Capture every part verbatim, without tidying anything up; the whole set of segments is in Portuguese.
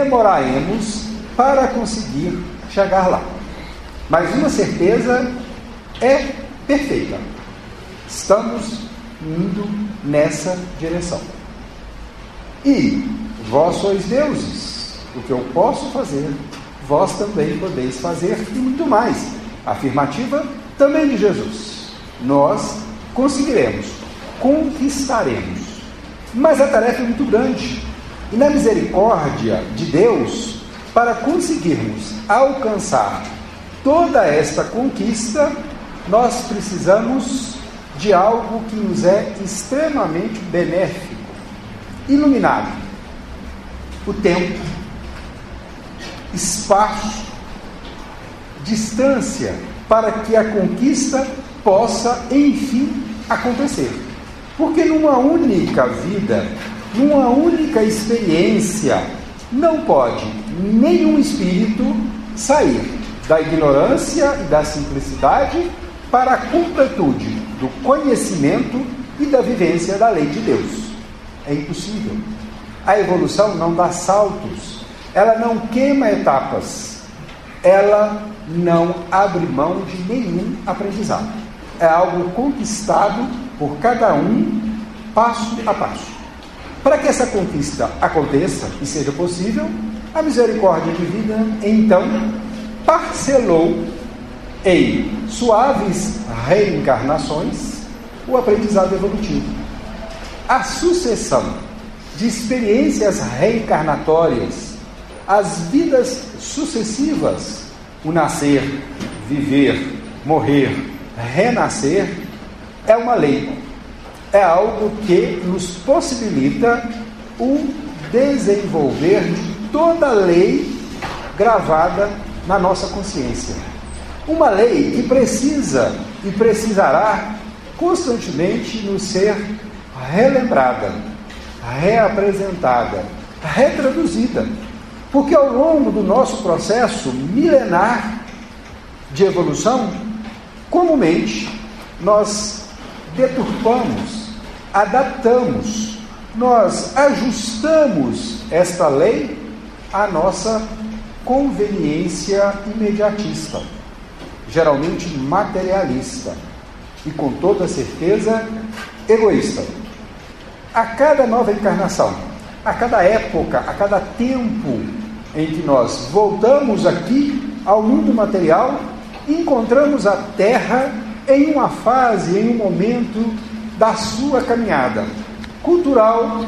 demoraremos para conseguir chegar lá. Mas uma certeza é perfeita: estamos indo nessa direção. E vós sois deuses, o que eu posso fazer, vós também podeis fazer, e muito mais. Afirmativa também de Jesus. Nós conseguiremos, conquistaremos. Mas a tarefa é muito grande. E na misericórdia de Deus, para conseguirmos alcançar toda esta conquista, nós precisamos de algo que nos é extremamente benéfico, iluminado: o tempo, espaço, distância, para que a conquista possa, enfim, acontecer. Porque numa única vida, numa única experiência, não pode nenhum espírito sair da ignorância e da simplicidade para a completude do conhecimento e da vivência da lei de Deus. É impossível. A evolução não dá saltos, ela não queima etapas, ela não abre mão de nenhum aprendizado. É algo conquistado por cada um, passo a passo. Para que essa conquista aconteça e seja possível, a misericórdia divina, então, parcelou em suaves reencarnações o aprendizado evolutivo. A sucessão de experiências reencarnatórias, as vidas sucessivas, o nascer, viver, morrer, renascer, é uma lei. É algo que nos possibilita o desenvolver de toda a lei gravada na nossa consciência. Uma lei que precisa e precisará constantemente nos ser relembrada, reapresentada, retraduzida. Porque ao longo do nosso processo milenar de evolução, comumente nós deturpamos, adaptamos, nós ajustamos esta lei à nossa conveniência imediatista, geralmente materialista e, com toda certeza, egoísta. A cada nova encarnação, a cada época, a cada tempo em que nós voltamos aqui ao mundo material, encontramos a Terra em uma fase, em um momento da sua caminhada cultural,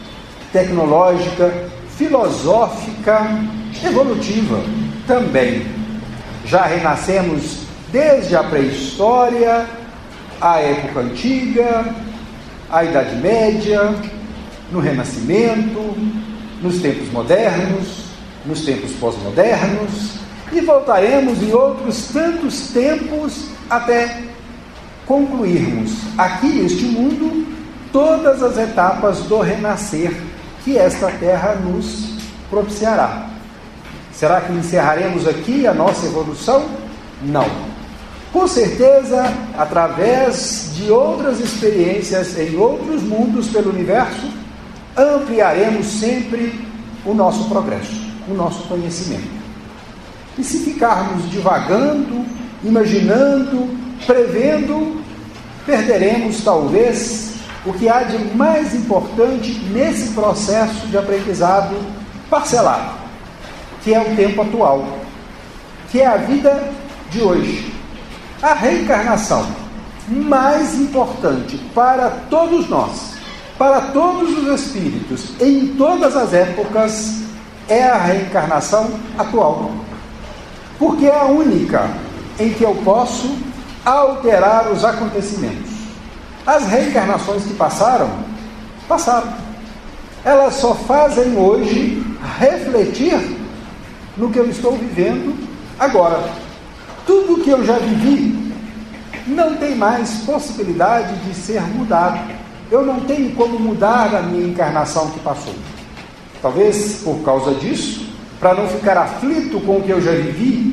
tecnológica, filosófica, evolutiva também. Já renascemos desde a pré-história, a época antiga, a Idade Média, no Renascimento, nos tempos modernos, nos tempos pós-modernos, e voltaremos em outros tantos tempos até concluirmos aqui neste mundo todas as etapas do renascer que esta terra nos propiciará. Será que encerraremos aqui a nossa evolução? Não. Com certeza, através de outras experiências em outros mundos pelo universo, ampliaremos sempre o nosso progresso, o nosso conhecimento. E se ficarmos divagando, imaginando, prevendo, perderemos talvez o que há de mais importante nesse processo de aprendizado parcelado, que é o tempo atual, que é a vida de hoje. A reencarnação mais importante para todos nós, para todos os espíritos, em todas as épocas, é a reencarnação atual. Porque é a única em que eu posso alterar os acontecimentos. As reencarnações que passaram, passaram. Elas só fazem hoje refletir no que eu estou vivendo agora. Tudo que eu já vivi não tem mais possibilidade de ser mudado. Eu não tenho como mudar a minha encarnação que passou. Talvez por causa disso, para não ficar aflito com o que eu já vivi,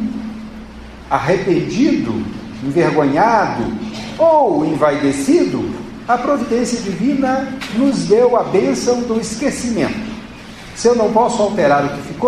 arrependido, envergonhado ou envaidecido, a providência divina nos deu a bênção do esquecimento. Se eu não posso alterar o que ficou,